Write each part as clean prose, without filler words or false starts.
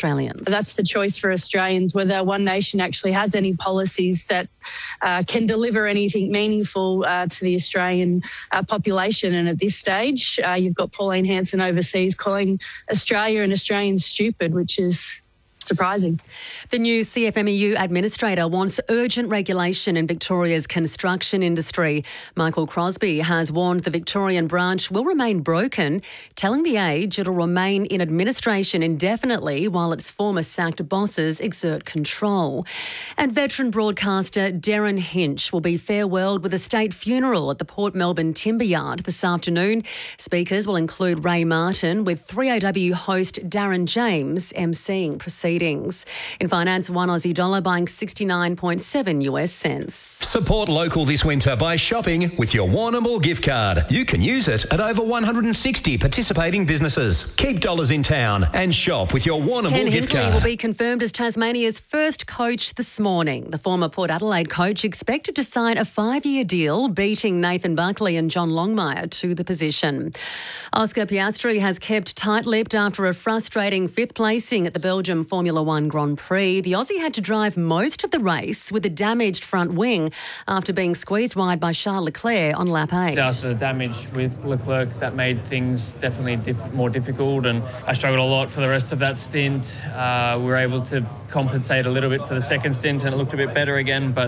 Australians. That's the choice for Australians, whether One Nation actually has any policies that can deliver anything meaningful to the Australian population. And at this stage, you've got Pauline Hanson overseas calling Australia and Australians stupid, which is surprising. The new CFMEU administrator wants urgent regulation in Victoria's construction industry. Michael Crosby has warned the Victorian branch will remain broken, telling The Age it'll remain in administration indefinitely while its former sacked bosses exert control. And veteran broadcaster Darren Hinch will be farewelled with a state funeral at the Port Melbourne Timber Yard this afternoon. Speakers will include Ray Martin, with 3AW host Darren James emceeing proceedings. In finance, one Aussie dollar buying 69.7 US cents. Support local this winter by shopping with your Warrnambool gift card. You can use it at over 160 participating businesses. Keep dollars in town and shop with your Warrnambool gift card. Ken Hinkley will be confirmed as Tasmania's first coach this morning. The former Port Adelaide coach expected to sign a 5-year deal, beating Nathan Buckley and John Longmire to the position. Oscar Piastri has kept tight-lipped after a frustrating 5th placing at the Belgium Formula One Grand Prix. The Aussie had to drive most of the race with a damaged front wing after being squeezed wide by Charles Leclerc on lap 8. After the damage with Leclerc, that made things definitely more difficult, and I struggled a lot for the rest of that stint. We were able to compensate a little bit for the second stint and it looked a bit better again, but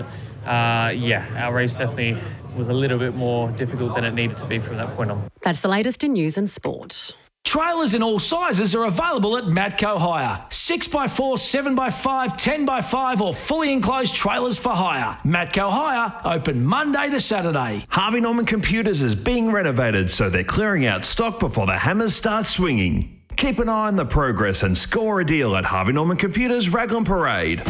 our race definitely was a little bit more difficult than it needed to be from that point on. That's the latest in news and sport. Trailers in all sizes are available at Matco Hire. 6x4, 7x5, 10x5 or fully enclosed trailers for hire. Matco Hire, open Monday to Saturday. Harvey Norman Computers is being renovated, so they're clearing out stock before the hammers start swinging. Keep an eye on the progress and score a deal at Harvey Norman Computers Raglan Parade.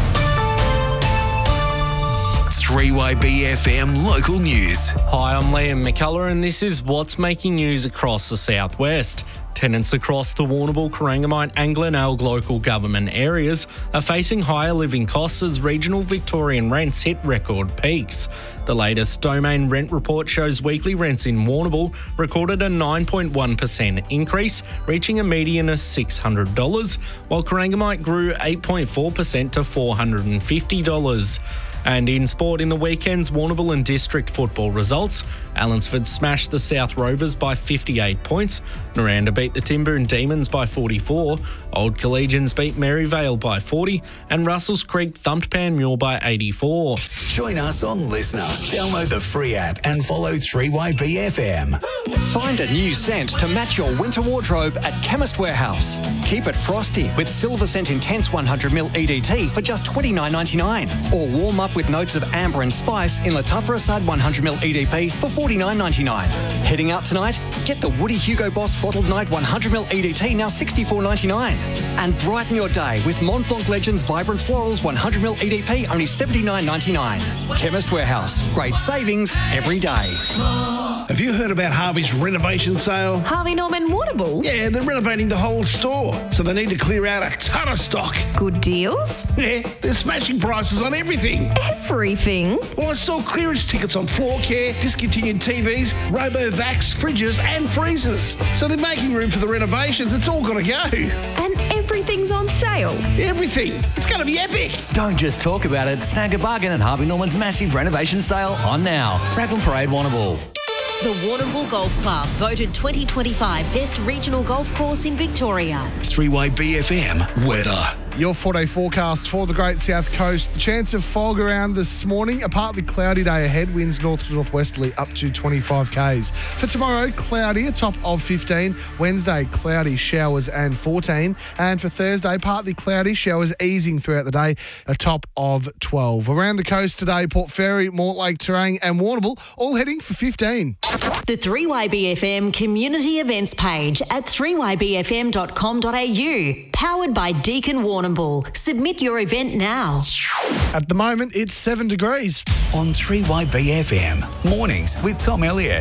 3YB-FM Local News. Hi, I'm Liam McCullough and this is what's making news across the southwest. Tenants across the Warrnambool, Corangamite and Glenelg local government areas are facing higher living costs as regional Victorian rents hit record peaks. The latest Domain rent report shows weekly rents in Warrnambool recorded a 9.1% increase, reaching a median of $600, while Corangamite grew 8.4% to $450. And in sport in the weekend's Warrnambool and District football results, Allansford smashed the South Rovers by 58 points, Noranda beat the Timber and Demons by 44, Old Collegians beat Maryvale by 40, and Russells Creek thumped Panmure by 84. Join us on Listener. Download the free app and follow 3YB-FM. Find a new scent to match your winter wardrobe at Chemist Warehouse. Keep it frosty with Silver Scent Intense 100ml EDT for just $29.99. Or warm up with notes of amber and spice in Latufra Assad 100ml EDP for $49.99. Heading out tonight? Get the Woody Hugo Boss Bottled Night 100ml EDT now $64.99. And brighten your day with Mont Blanc Legends Vibrant Florals 100ml EDP only $79.99. Chemist Warehouse. Great savings every day. Have you heard about Harvey's renovation sale? Harvey Norman Warrnambool? Yeah, they're renovating the whole store, so they need to clear out a ton of stock. Good deals? Yeah, they're smashing prices on everything. Everything? Well, I saw clearance tickets on floor care, discontinued TVs, RoboVax, fridges and freezers. So they're making room for the renovations. It's all got to go. And everything's on sale? Everything. It's going to be epic. Don't just talk about it. Snag a bargain at Harvey Norman's massive renovation sale on now. Raglan Parade, Warrnambool. The Warrnambool Golf Club voted 2025 Best Regional Golf Course in Victoria. 3YB-FM weather. Your 4-day forecast for the Great South Coast. The chance of fog around this morning. A partly cloudy day ahead. Winds north to northwesterly up to 25 k's. For tomorrow, cloudy, a top of 15. Wednesday, cloudy, showers and 14. And for Thursday, partly cloudy, showers easing throughout the day, a top of 12. Around the coast today, Port Fairy, Mortlake, Terang and Warrnambool, all heading for 15. The 3YB-FM community events page at 3ybfm.com.au. Powered by Deakin Warrnambool. Submit your event now. At the moment, it's 7 degrees. On 3YB-FM, mornings with Tom Elliott.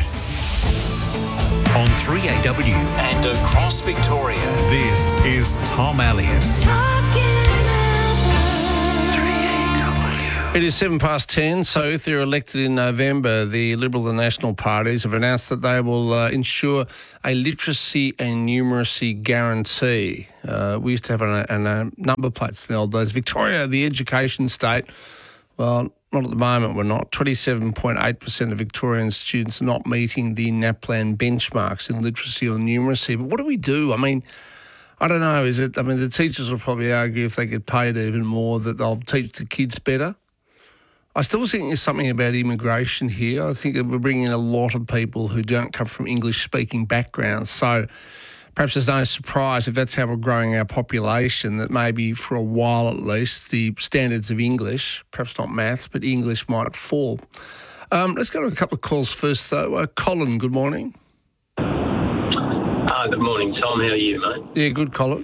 On 3AW and across Victoria, this is Tom Elliott. It is 10:10, so if they're elected in November, the Liberal and National parties have announced that they will ensure a literacy and numeracy guarantee. We used to have a number plates in the old days. Victoria, the education state, well, not at the moment, we're not. 27.8% of Victorian students are not meeting the NAPLAN benchmarks in literacy or numeracy. But what do we do? I mean, I don't know. The teachers will probably argue if they get paid even more that they'll teach the kids better. I still think there's something about immigration here. I think that we're bringing in a lot of people who don't come from English-speaking backgrounds. So perhaps there's no surprise if that's how we're growing our population, that maybe for a while at least the standards of English, perhaps not maths, but English might fall. Let's go to a couple of calls first, though. Colin, good morning. Good morning, Tom. How are you, mate? Yeah, good, Colin.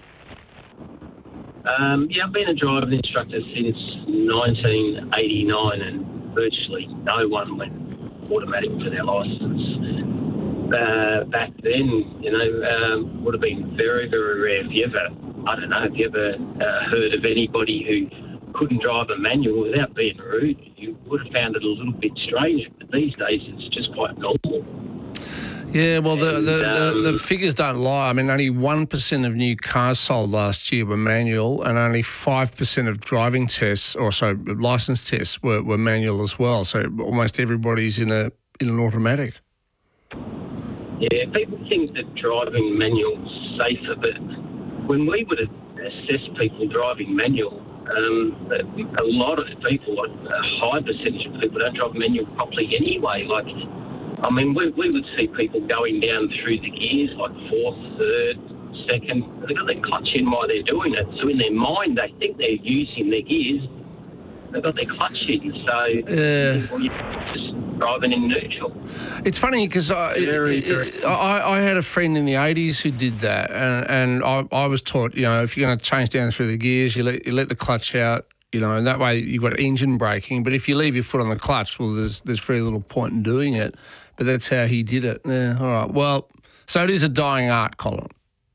I've been a driving instructor since 1989, and virtually no one went automatic for their licence. Back then, would have been very, very rare. If you ever heard of anybody who couldn't drive a manual without being rude, you would have found it a little bit strange. But these days, it's just quite normal. Yeah, well, the figures don't lie. I mean, only 1% of new cars sold last year were manual, and only 5% of driving tests, licence tests, were manual as well. So almost everybody's in an automatic. Yeah, people think that driving manual's safer, but when we would assess people driving manual, a lot of people, a high percentage of people, don't drive manual properly anyway. We would see people going down through the gears, like fourth, third, second. They've got their clutch in while they're doing it. So in their mind, they think they're using their gears. They've got their clutch in. So you're just driving in neutral. It's funny because I had a friend in the 80s who did that. And I was taught, if you're going to change down through the gears, you let the clutch out. And that way you've got engine braking. But if you leave your foot on the clutch, well, there's very little point in doing it. But that's how he did it. Yeah, all right. Well, so it is a dying art, Colin.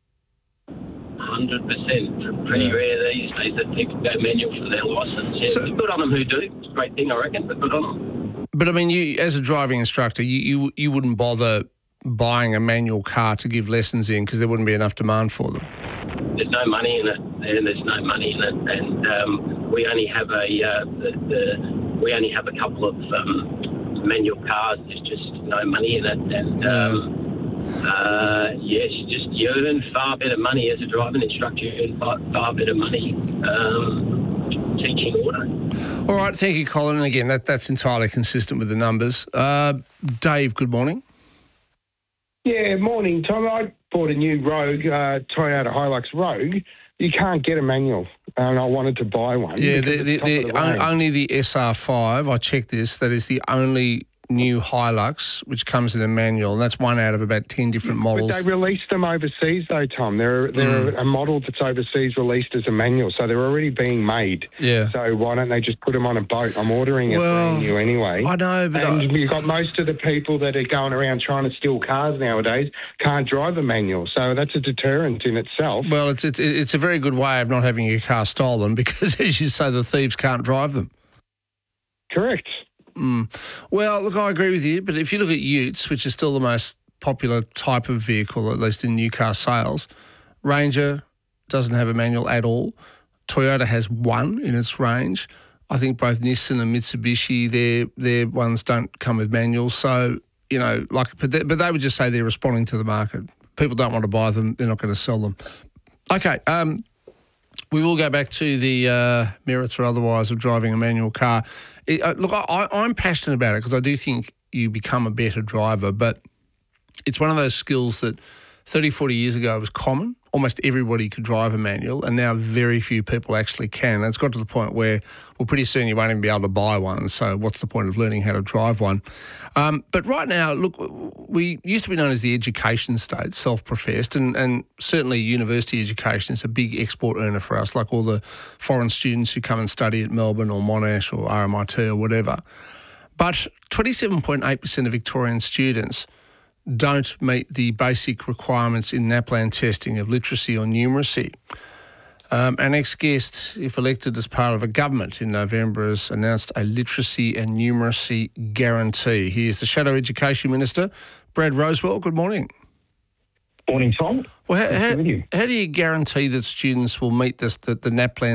100%. Pretty rare these days that people go manual for their licence. Yeah, so, good on them who do. It's a great thing, I reckon, but good on them. But, I mean, you as a driving instructor, you wouldn't bother buying a manual car to give lessons in because there wouldn't be enough demand for them. There's no money in it, and we only have a couple of manual cars. There's just no money in it, and you earn far better money as a driving instructor. You earn far better money teaching auto. All right, thank you, Colin. And again, that's entirely consistent with the numbers. Dave, good morning. Yeah, morning, Tom. I bought a new Rogue, Toyota Hilux Rogue. You can't get a manual, and I wanted to buy one. Yeah, only the SR5, I checked this, that is the only new Hilux which comes in a manual, and that's one out of about 10 different models. But they released them overseas, though, Tom. They're a model that's overseas released as a manual, so they're already being made. Yeah. So why don't they just put them on a boat? I'm ordering it brand new anyway. I know, but you've got most of the people that are going around trying to steal cars nowadays can't drive a manual, so that's a deterrent in itself. Well, it's a very good way of not having your car stolen because, as you say, the thieves can't drive them. Correct. Well, look, I agree with you, but if you look at utes, which is still the most popular type of vehicle, at least in new car sales, Ranger doesn't have a manual at all. Toyota has one in its range. I think both Nissan and Mitsubishi, their ones don't come with manuals. So, but they would just say they're responding to the market. People don't want to buy them. They're not going to sell them. Okay, we will go back to the merits or otherwise of driving a manual car. Look, I'm passionate about it because I do think you become a better driver, but it's one of those skills that 30, 40 years ago was common. Almost everybody could drive a manual, and now very few people actually can. And it's got to the point where, well, pretty soon you won't even be able to buy one, so what's the point of learning how to drive one? But right now, look, we used to be known as the education state, self-professed, and certainly university education is a big export earner for us, like all the foreign students who come and study at Melbourne or Monash or RMIT or whatever. But 27.8% of Victorian students don't meet the basic requirements in NAPLAN testing of literacy or numeracy. Our next guest, if elected as part of a government in November, has announced a literacy and numeracy guarantee. He is the Shadow Education Minister, Brad Rosewell. Good morning. Morning, Tom. Well, how do you guarantee that students will meet the NAPLAN